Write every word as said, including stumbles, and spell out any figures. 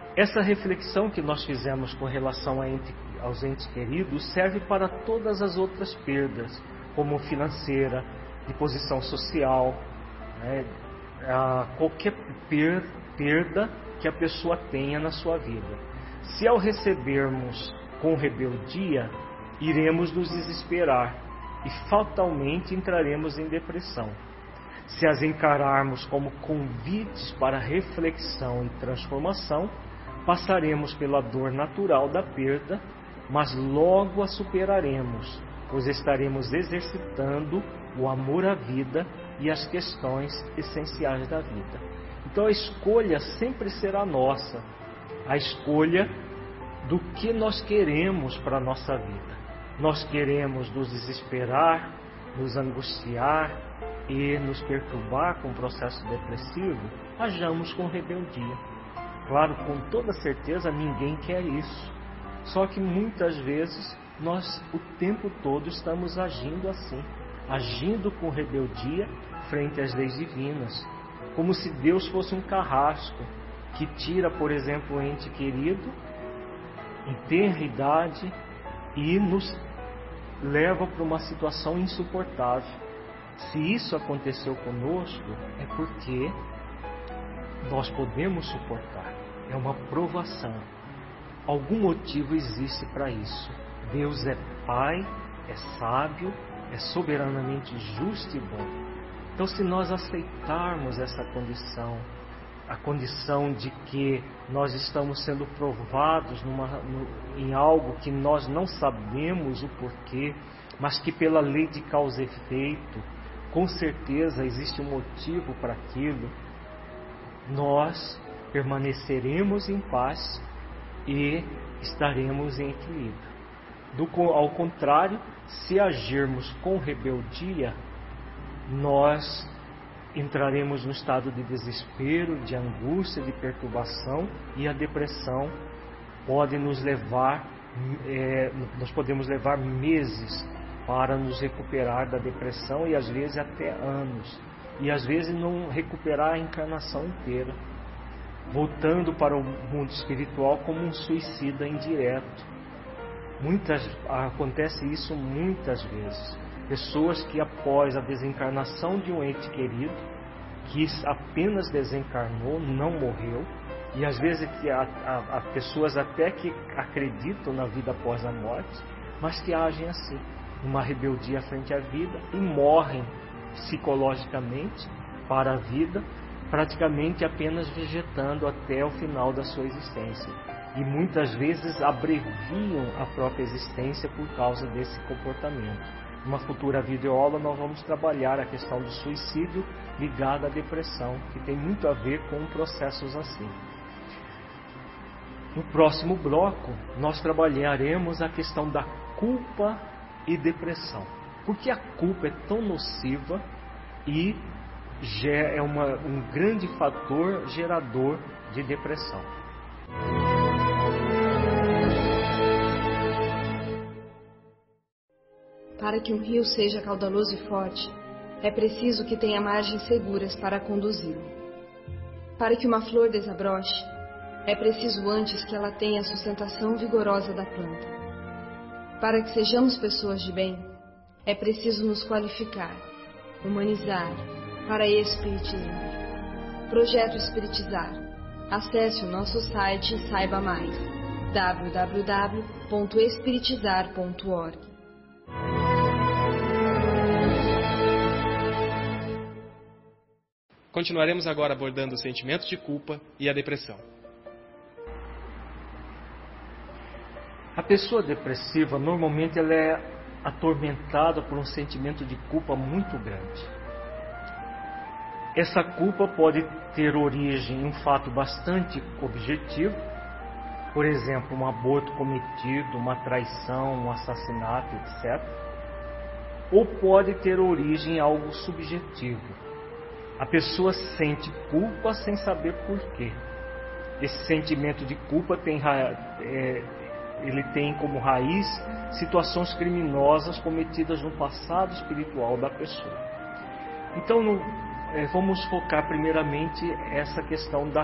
Essa reflexão que nós fizemos com relação a ente, aos entes queridos serve para todas as outras perdas, como financeira, de posição social, né? a qualquer per, perda que a pessoa tenha na sua vida. Se ao recebermos com rebeldia, iremos nos desesperar e fatalmente entraremos em depressão. Se as encararmos como convites para reflexão e transformação, passaremos pela dor natural da perda, mas logo a superaremos, pois estaremos exercitando o amor à vida e as questões essenciais da vida. Então a escolha sempre será nossa, a escolha do que nós queremos para a nossa vida. Nós queremos nos desesperar, nos angustiar e nos perturbar com o processo depressivo, hajamos com rebeldia. Claro, com toda certeza ninguém quer isso. Só que muitas vezes nós o tempo todo estamos agindo assim, agindo com rebeldia frente às leis divinas, como se Deus fosse um carrasco que tira, por exemplo, o ente querido em tenra idade e nos leva para uma situação insuportável. Se isso aconteceu conosco, é porque nós podemos suportar. É uma provação. Algum motivo existe para isso. Deus é Pai, é sábio, é soberanamente justo e bom. Então, se nós aceitarmos essa condição, a condição de que nós estamos sendo provados numa, no, em algo que nós não sabemos o porquê, mas que pela lei de causa e efeito, com certeza existe um motivo para aquilo, nós permaneceremos em paz e estaremos em equilíbrio. Do, ao contrário, se agirmos com rebeldia, nós entraremos no estado de desespero, de angústia, de perturbação, e a depressão pode nos levar, é, nós podemos levar meses para nos recuperar da depressão e às vezes até anos, e às vezes não recuperar a encarnação inteira, voltando para o mundo espiritual como um suicida indireto. Muitas, acontece isso muitas vezes. Pessoas que após a desencarnação de um ente querido, que apenas desencarnou, não morreu, e às vezes há, há, há pessoas até que acreditam na vida após a morte, mas que agem assim, uma rebeldia frente à vida, e morrem psicologicamente para a vida, praticamente apenas vegetando até o final da sua existência. E muitas vezes abreviam a própria existência por causa desse comportamento. Numa futura videoaula nós vamos trabalhar a questão do suicídio ligado à depressão, que tem muito a ver com processos assim. No próximo bloco nós trabalharemos a questão da culpa e depressão. Por que a culpa é tão nociva e é uma, um grande fator gerador de depressão? Para que um rio seja caudaloso e forte, é preciso que tenha margens seguras para conduzi-lo. Para que uma flor desabroche, é preciso antes que ela tenha a sustentação vigorosa da planta. Para que sejamos pessoas de bem, é preciso nos qualificar, humanizar, para espiritizar. Projeto Espiritizar. Acesse o nosso site e saiba mais. w w w ponto espiritizar ponto org. Continuaremos agora abordando o sentimento de culpa e a depressão. A pessoa depressiva, normalmente, ela é atormentada por um sentimento de culpa muito grande. Essa culpa pode ter origem em um fato bastante objetivo, por exemplo, um aborto cometido, uma traição, um assassinato, etcétera. Ou pode ter origem em algo subjetivo. A pessoa sente culpa sem saber por quê. Esse sentimento de culpa tem, é, ele tem como raiz situações criminosas cometidas no passado espiritual da pessoa. Então, no, é, vamos focar primeiramente essa questão da